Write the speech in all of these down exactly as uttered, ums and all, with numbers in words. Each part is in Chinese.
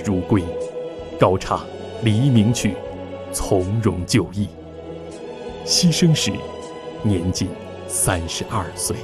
如归，高唱黎明曲，从容就义。牺牲时年仅三十二岁。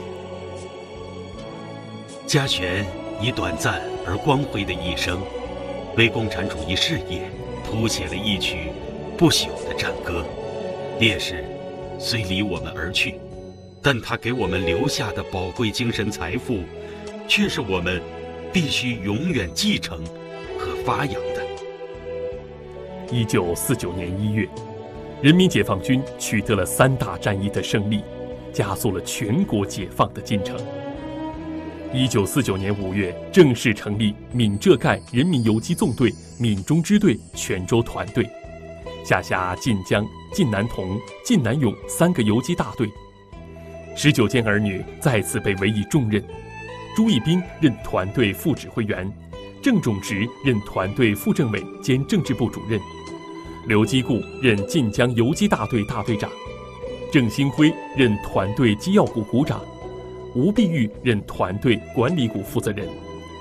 嘉璇以短暂而光辉的一生，为共产主义事业谱写了一曲不朽的战歌。烈士虽离我们而去，但他给我们留下的宝贵精神财富，却是我们必须永远继承和发扬的。 一九四九年一月，人民解放军取得了三大战役的胜利，加速了全国解放的进程。一九四九年五月，正式成立闽浙赣人民游击纵队闽中支队泉州团队，下辖晋江、晋南同、晋南永三个游击大队。十九件儿女再次被委以重任，朱义斌任团队副指挥员，郑仲植任团队副政委兼政治部主任，刘基固任晋江游击大队大队长，郑兴辉任团队机要股股长，吴碧玉任团队管理股负责人。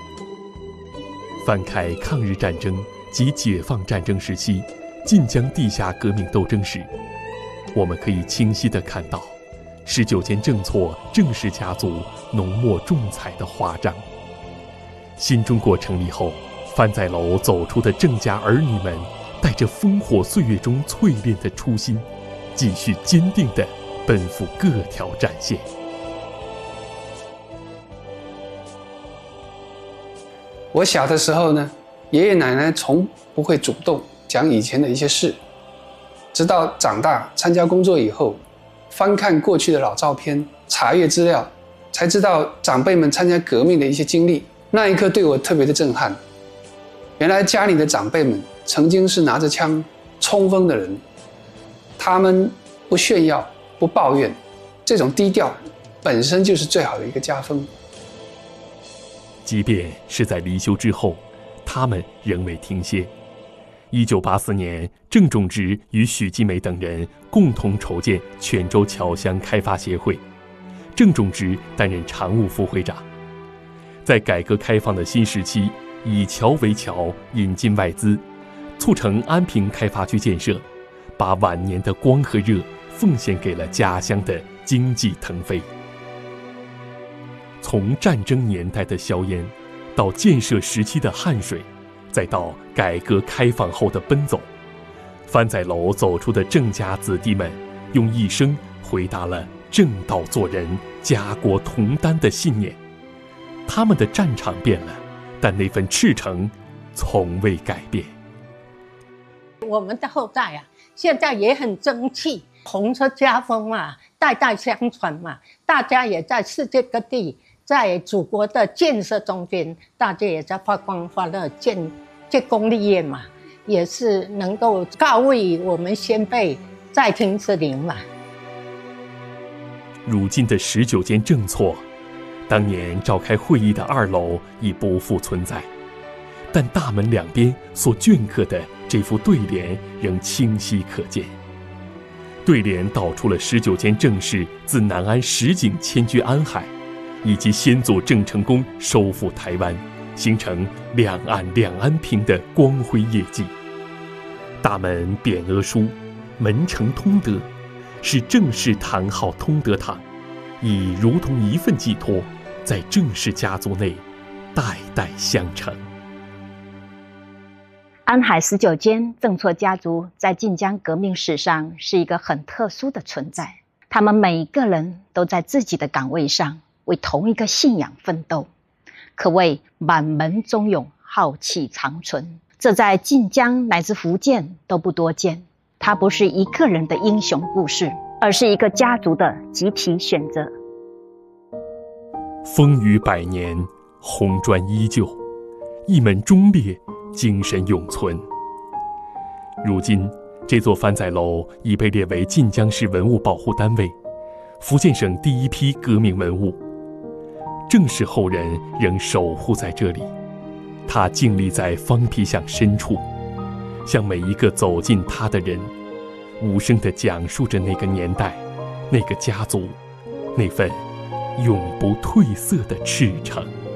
翻开抗日战争及解放战争时期晋江地下革命斗争史，我们可以清晰地看到十九间正错郑氏家族浓墨重彩的华章。新中国成立后，番仔楼走出的郑家儿女们，带着烽火岁月中淬炼的初心，继续坚定地奔赴各条战线。 我小的时候呢，爷爷奶奶从不会主动讲以前的一些事，直到长大参加工作以后，翻看过去的老照片，查阅资料，才知道长辈们参加革命的一些经历。那一刻对我特别的震撼。原来家里的长辈们曾经是拿着枪冲锋的人，他们不炫耀，不抱怨，这种低调本身就是最好的一个家风。 即便是在离休之后，他们仍未停歇。一九八四年，郑仲植与许继美等人共同筹建泉州侨乡开发协会，郑仲植担任常务副会长。在改革开放的新时期，以侨为侨，引进外资，促成安平开发区建设，把晚年的光和热奉献给了家乡的经济腾飞。从战争年代的硝烟，到建设时期的汗水，再到改革开放后的奔走，番仔楼走出的郑家子弟们，用一生回答了正道做人、家国同担的信念。他们的战场变了，但那份赤诚从未改变。 我们的后代啊，现在也很争气，红色家风嘛，代代相传嘛，大家也在世界各地，在祖国的建设中间，大家也在发光发热，建建功立业嘛，也是能够告慰我们先辈在天之灵嘛。 如今的十九间正错，当年召开会议的二楼已不复存在，但大门两边所镌刻的这副对联仍清晰可见。对联道出了十九间正士自南安实景迁居安海，以及先祖郑成功收复台湾，形成两岸两安平的光辉业绩。大门匾额书“门承通德”，是郑氏堂号通德堂，已如同一份寄托，在郑氏家族内代代相承。 安海十九间郑错家族在晋江革命史上是一个很特殊的存在，他们每一个人都在自己的岗位上为同一个信仰奋斗，可谓满门忠勇，浩气长存。这在晋江乃至福建都不多见。它不是一个人的英雄故事，而是一个家族的集体选择。 风雨百年，红砖依旧，一门忠烈，精神永存。如今，这座番仔楼已被列为晋江市文物保护单位，福建省第一批革命文物。郑氏后人仍守护在这里，他静立在方皮巷深处，向每一个走进他的人，无声地讲述着那个年代、那个家族、那份永不褪色的赤诚。